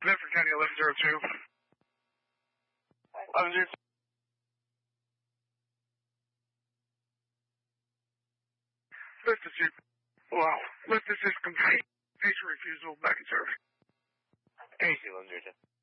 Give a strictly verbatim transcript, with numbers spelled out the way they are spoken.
Medford County eleven zero two. eleven zero two. Lift assist. Wow. Lift assist complete. Patient refusal. Back in service. A C eleven zero two.